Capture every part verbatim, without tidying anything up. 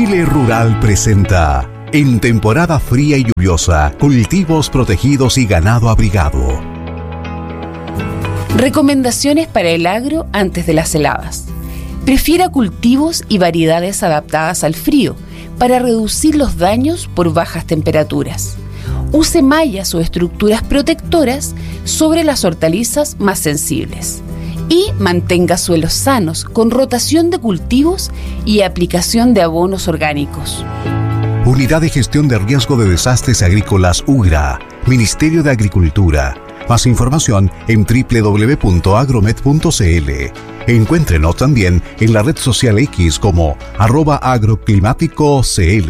Chile Rural presenta, en temporada fría y lluviosa, cultivos protegidos y ganado abrigado. Recomendaciones para el agro antes de las heladas. Prefiera cultivos y variedades adaptadas al frío para reducir los daños por bajas temperaturas. Use mallas o estructuras protectoras sobre las hortalizas más sensibles. Y mantenga suelos sanos con rotación de cultivos y aplicación de abonos orgánicos. Unidad de Gestión de Riesgo de Desastres Agrícolas U G R A, Ministerio de Agricultura. Más información en doble u doble u doble u punto agromet punto c l. Encuéntrenos también en la red social X como arroba agroclimático cl.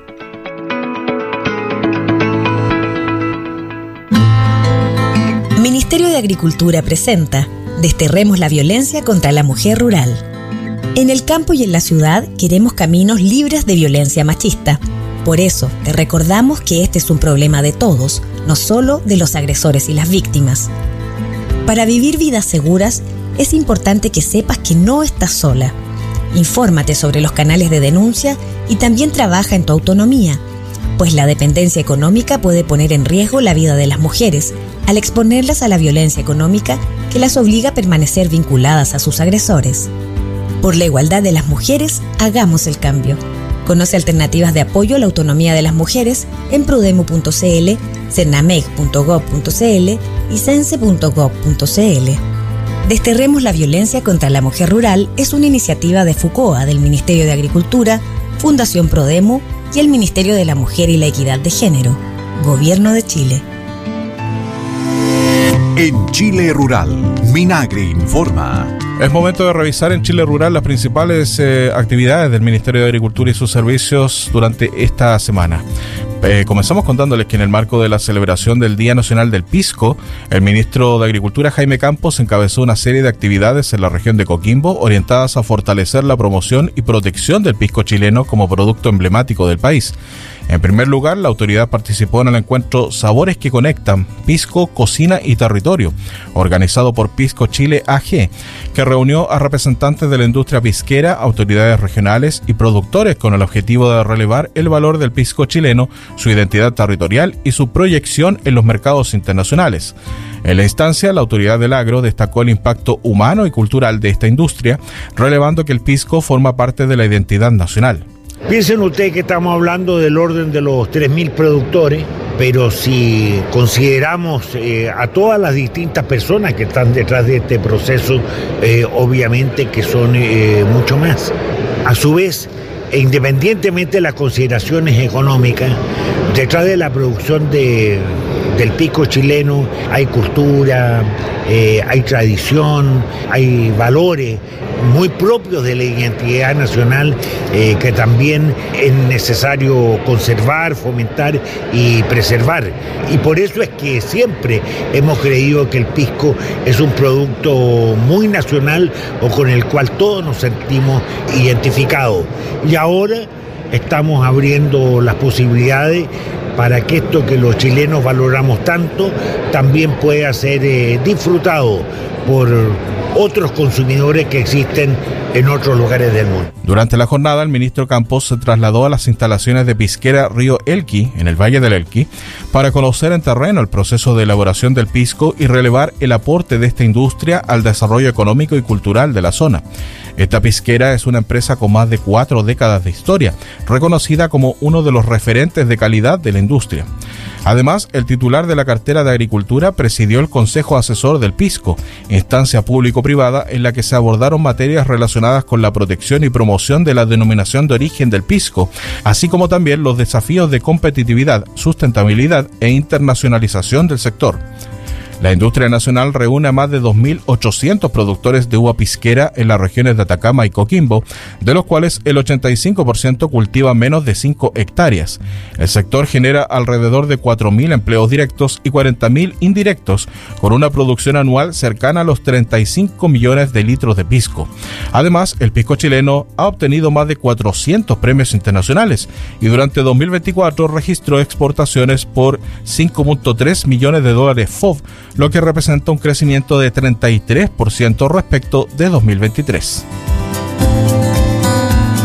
Ministerio de Agricultura presenta Desterremos la violencia contra la mujer rural. En el campo y en la ciudad queremos caminos libres de violencia machista. Por eso, te recordamos que este es un problema de todos, no solo de los agresores y las víctimas. Para vivir vidas seguras, es importante que sepas que no estás sola. Infórmate sobre los canales de denuncia y también trabaja en tu autonomía, pues la dependencia económica puede poner en riesgo la vida de las mujeres al exponerlas a la violencia económica que las obliga a permanecer vinculadas a sus agresores. Por la igualdad de las mujeres, hagamos el cambio. Conoce alternativas de apoyo a la autonomía de las mujeres en prudemo punto c l, cernameg punto gob punto c l y cense punto gob punto c l. Desterremos la violencia contra la mujer rural es una iniciativa de FUCOA del Ministerio de Agricultura, Fundación Prodemo y el Ministerio de la Mujer y la Equidad de Género, Gobierno de Chile. En Chile Rural, Minagri informa. Es momento de revisar en Chile Rural las principales eh, actividades del Ministerio de Agricultura y sus servicios durante esta semana. Eh, comenzamos contándoles que en el marco de la celebración del Día Nacional del Pisco, el ministro de Agricultura Jaime Campos encabezó una serie de actividades en la región de Coquimbo orientadas a fortalecer la promoción y protección del pisco chileno como producto emblemático del país. En primer lugar, la autoridad participó en el encuentro Sabores que Conectan, Pisco, Cocina y Territorio, organizado por Pisco Chile A G, que reunió a representantes de la industria pisquera, autoridades regionales y productores con el objetivo de relevar el valor del pisco chileno, su identidad territorial y su proyección en los mercados internacionales. En la instancia, la autoridad del agro destacó el impacto humano y cultural de esta industria, relevando que el pisco forma parte de la identidad nacional. Piensen ustedes que estamos hablando del orden de los tres mil productores, pero si consideramos eh, a todas las distintas personas que están detrás de este proceso, eh, obviamente que son eh, mucho más. A su vez, e independientemente de las consideraciones económicas, detrás de la producción de, del pisco chileno hay cultura, eh, hay tradición, hay valores muy propios de la identidad nacional eh, que también es necesario conservar, fomentar y preservar. Y por eso es que siempre hemos creído que el pisco es un producto muy nacional o con el cual todos nos sentimos identificados. Y ahora estamos abriendo las posibilidades para que esto que los chilenos valoramos tanto también pueda ser eh, disfrutado por otros consumidores que existen en otros lugares del mundo. Durante la jornada, el ministro Campos se trasladó a las instalaciones de Pisquera Río Elqui, en el Valle del Elqui, para conocer en terreno el proceso de elaboración del pisco y relevar el aporte de esta industria al desarrollo económico y cultural de la zona. Esta pisquera es una empresa con más de cuatro décadas de historia, reconocida como uno de los referentes de calidad de la industria. Además, el titular de la cartera de Agricultura presidió el Consejo Asesor del Pisco, instancia público-privada en la que se abordaron materias relacionadas con la protección y promoción de la denominación de origen del pisco, así como también los desafíos de competitividad, sustentabilidad e internacionalización del sector. La industria nacional reúne a más de dos mil ochocientos productores de uva pisquera en las regiones de Atacama y Coquimbo, de los cuales el ochenta y cinco por ciento cultiva menos de cinco hectáreas. El sector genera alrededor de cuatro mil empleos directos y cuarenta mil indirectos, con una producción anual cercana a los treinta y cinco millones de litros de pisco. Además, el pisco chileno ha obtenido más de cuatrocientos premios internacionales y durante dos mil veinticuatro registró exportaciones por cinco punto tres millones de dólares F O B, lo que representa un crecimiento de treinta y tres por ciento respecto de dos mil veintitrés.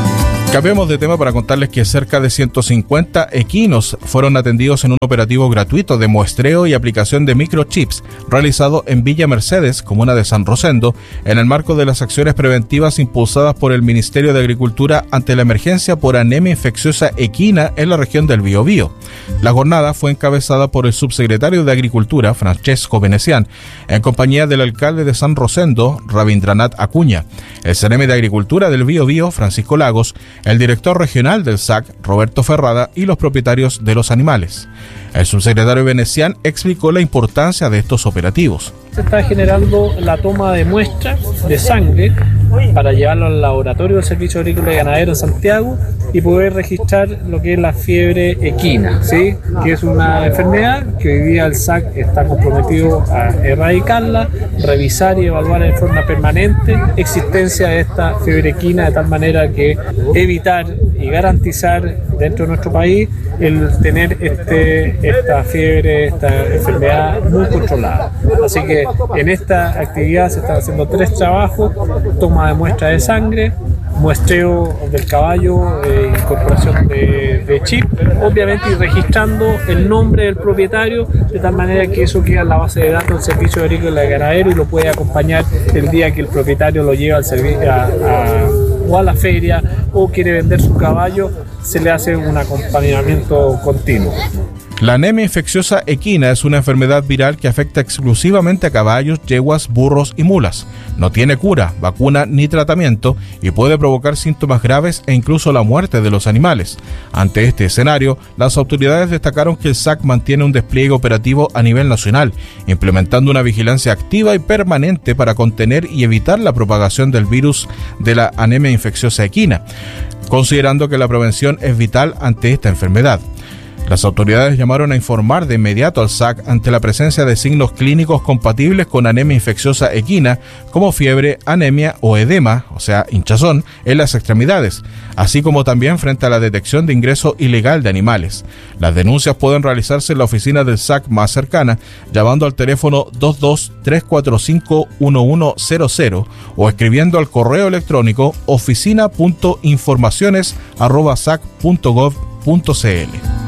Cambiemos de tema para contarles que cerca de ciento cincuenta equinos fueron atendidos en un operativo gratuito de muestreo y aplicación de microchips realizado en Villa Mercedes, comuna de San Rosendo, en el marco de las acciones preventivas impulsadas por el Ministerio de Agricultura ante la emergencia por anemia infecciosa equina en la región del Biobío. La jornada fue encabezada por el subsecretario de Agricultura, Francesco Venecián, en compañía del alcalde de San Rosendo, Rabindranath Acuña, el Ceremi de Agricultura del Biobío, Francisco Lagos, el director regional del S A C, Roberto Ferrada, y los propietarios de los animales. El subsecretario Venecián explicó la importancia de estos operativos. Se está generando la toma de muestras de sangre para llevarlo al laboratorio del Servicio Agrícola y Ganadero en Santiago y poder registrar lo que es la fiebre equina, ¿sí? Que es una enfermedad que hoy día el S A C está comprometido a erradicarla, revisar y evaluar en forma permanente existencia de esta fiebre equina, de tal manera que evitar y garantizar dentro de nuestro país el tener este, esta fiebre, esta enfermedad muy controlada. Así que en esta actividad se están haciendo tres trabajos: toma de muestra de sangre, muestreo del caballo, eh, incorporación de, de chip, obviamente, y registrando el nombre del propietario, de tal manera que eso queda en la base de datos del Servicio Agrícola y Ganadero y lo puede acompañar el día que el propietario lo lleva al servicio a, a, o a la feria o quiere vender su caballo, se le hace un acompañamiento continuo. La anemia infecciosa equina es una enfermedad viral que afecta exclusivamente a caballos, yeguas, burros y mulas. No tiene cura, vacuna ni tratamiento y puede provocar síntomas graves e incluso la muerte de los animales. Ante este escenario, las autoridades destacaron que el S A C mantiene un despliegue operativo a nivel nacional, implementando una vigilancia activa y permanente para contener y evitar la propagación del virus de la anemia infecciosa equina, considerando que la prevención es vital ante esta enfermedad. Las autoridades llamaron a informar de inmediato al S A C ante la presencia de signos clínicos compatibles con anemia infecciosa equina, como fiebre, anemia o edema, o sea, hinchazón, en las extremidades, así como también frente a la detección de ingreso ilegal de animales. Las denuncias pueden realizarse en la oficina del S A C más cercana, llamando al teléfono dos dos tres cuatro cinco uno uno cero cero o escribiendo al correo electrónico oficina punto informaciones arroba sac punto gov punto cl.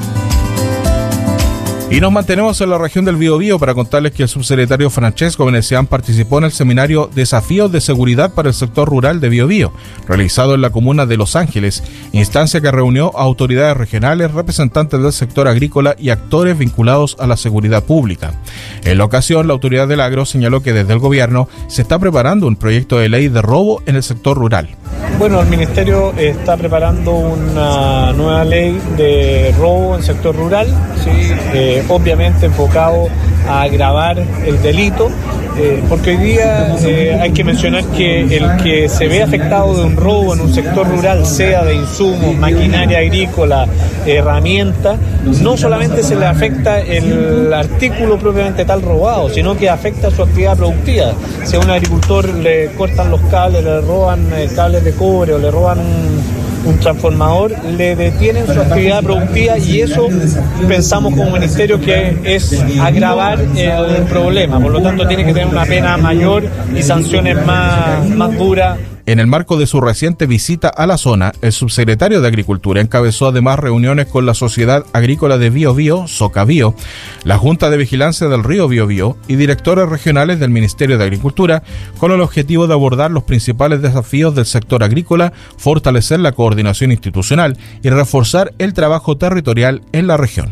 Y nos mantenemos en la región del Biobío para contarles que el subsecretario Francesco Venecián participó en el seminario Desafíos de Seguridad para el Sector Rural de Biobío, realizado en la comuna de Los Ángeles, instancia que reunió a autoridades regionales, representantes del sector agrícola y actores vinculados a la seguridad pública. En la ocasión, la autoridad del agro señaló que desde el gobierno se está preparando un proyecto de ley de robo en el sector rural. Bueno, el Ministerio está preparando una nueva ley de robo en el sector rural, ¿sí? eh, obviamente enfocado a agravar el delito, eh, porque hoy día eh, hay que mencionar que el que se ve afectado de un robo en un sector rural, sea de insumos, maquinaria agrícola, herramienta, no solamente se le afecta el artículo propiamente tal robado, sino que afecta su actividad productiva. Si a un agricultor le cortan los cables, le roban eh, cables de cobre o le roban un un transformador, le detienen su actividad productiva y eso pensamos como ministerio que es agravar el problema, por lo tanto tiene que tener una pena mayor y sanciones más, más duras. En el marco de su reciente visita a la zona, el subsecretario de Agricultura encabezó además reuniones con la Sociedad Agrícola de Biobío, Socabío, la Junta de Vigilancia del Río Biobío y directores regionales del Ministerio de Agricultura, con el objetivo de abordar los principales desafíos del sector agrícola, fortalecer la coordinación institucional y reforzar el trabajo territorial en la región.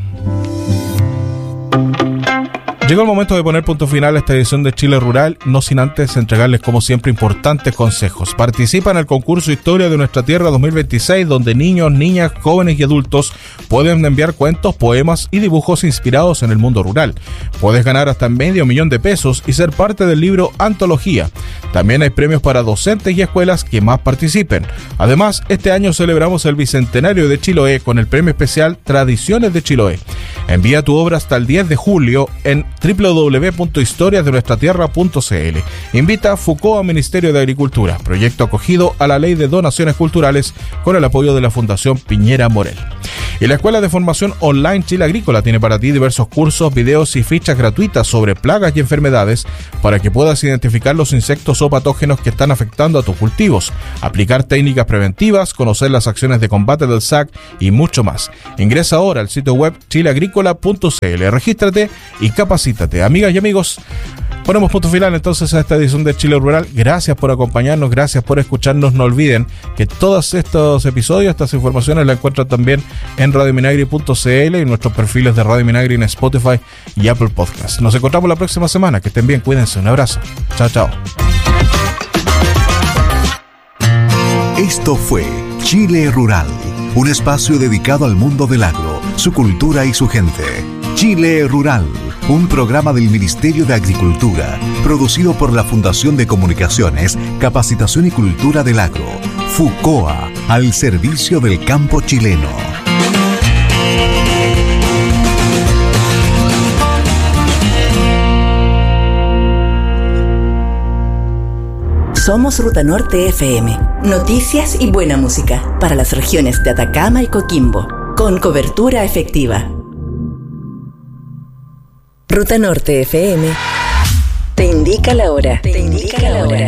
Llegó el momento de poner punto final a esta edición de Chile Rural, no sin antes entregarles como siempre importantes consejos. Participa en el concurso Historia de Nuestra Tierra dos mil veintiséis, donde niños, niñas, jóvenes y adultos pueden enviar cuentos, poemas y dibujos inspirados en el mundo rural. Puedes ganar hasta medio millón de pesos y ser parte del libro Antología. También hay premios para docentes y escuelas que más participen. Además, este año celebramos el Bicentenario de Chiloé con el premio especial Tradiciones de Chiloé. Envía tu obra hasta el diez de julio en doble u doble u doble u punto historias de nuestra tierra punto c l. Invita a FUCOA Ministerio de Agricultura, proyecto acogido a la Ley de Donaciones Culturales con el apoyo de la Fundación Piñera Morel. Y la Escuela de Formación Online Chile Agrícola tiene para ti diversos cursos, videos y fichas gratuitas sobre plagas y enfermedades para que puedas identificar los insectos o patógenos que están afectando a tus cultivos, aplicar técnicas preventivas, conocer las acciones de combate del S A C y mucho más. Ingresa ahora al sitio web chile agrícola punto c l, regístrate y capacítate. Amigas y amigos, ponemos punto final entonces a esta edición de Chile Rural. Gracias por acompañarnos, gracias por escucharnos. No olviden que todos estos episodios, estas informaciones las encuentran también en radio minagri punto c l y en nuestros perfiles de Radio Minagri en Spotify y Apple Podcasts. Nos encontramos la próxima semana. Que estén bien, cuídense. Un abrazo. Chao, chao. Esto fue Chile Rural, un espacio dedicado al mundo del agro, su cultura y su gente. Chile Rural, un programa del Ministerio de Agricultura, producido por la Fundación de Comunicaciones, Capacitación y Cultura del Agro, FUCOA, al servicio del campo chileno. Somos Ruta Norte F M. Noticias y buena música para las regiones de Atacama y Coquimbo, con cobertura efectiva. Ruta Norte F M te indica la hora. Te indica la hora.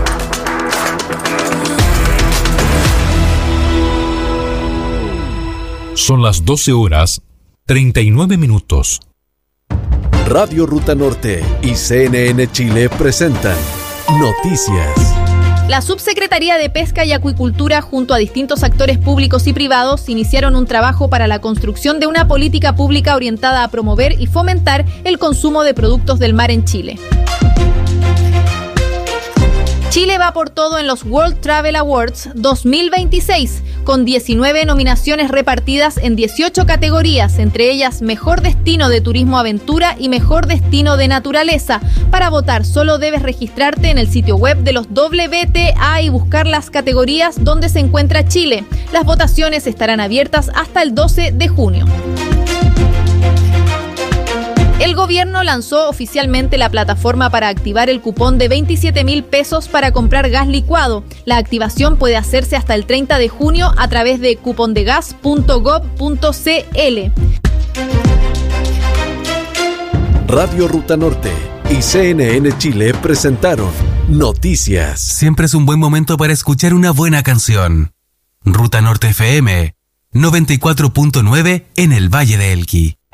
Son las doce horas, treinta y nueve minutos. Radio Ruta Norte y C N N Chile presentan Noticias. La Subsecretaría de Pesca y Acuicultura, junto a distintos actores públicos y privados, iniciaron un trabajo para la construcción de una política pública orientada a promover y fomentar el consumo de productos del mar en Chile. Chile va por todo en los World Travel Awards dos mil veintiséis, con diecinueve nominaciones repartidas en dieciocho categorías, entre ellas Mejor Destino de Turismo Aventura y Mejor Destino de Naturaleza. Para votar solo debes registrarte en el sitio web de los W T A y buscar las categorías donde se encuentra Chile. Las votaciones estarán abiertas hasta el doce de junio. El gobierno lanzó oficialmente la plataforma para activar el cupón de veintisiete mil pesos para comprar gas licuado. La activación puede hacerse hasta el treinta de junio a través de cupondegas punto gob punto c l. Radio Ruta Norte y C N N Chile presentaron Noticias. Siempre es un buen momento para escuchar una buena canción. Ruta Norte F M noventa y cuatro punto nueve en el Valle de Elqui.